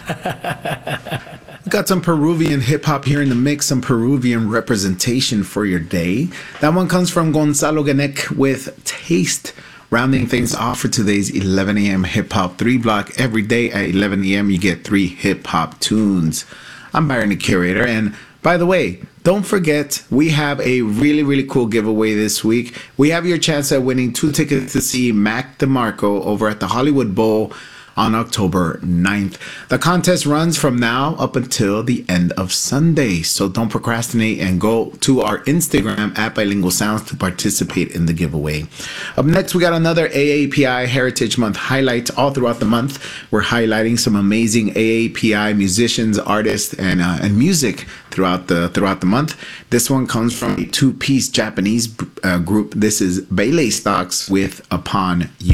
Got some Peruvian hip hop here in the mix, some Peruvian representation for your day. That one comes from Gonzalo Ganek with Taste. Rounding things off for today's 11 a.m. hip hop 3 block. Every day at 11 a.m. you get 3 hip hop tunes. I'm Byron the Curator, and by the way, don't forget, we have a really, really cool giveaway this week. We have your chance at winning 2 tickets to see Mac DeMarco over at the Hollywood Bowl on October 9th. The contest runs from now up until the end of Sunday, so don't procrastinate and go to our Instagram at Bilingual Sounds to participate in the giveaway. Up next, we got another AAPI Heritage Month highlight. All throughout the month, we're highlighting some amazing AAPI musicians, artists, and music throughout the month. This one comes from a 2-piece Japanese group. This is Baile Stocks with Upon You.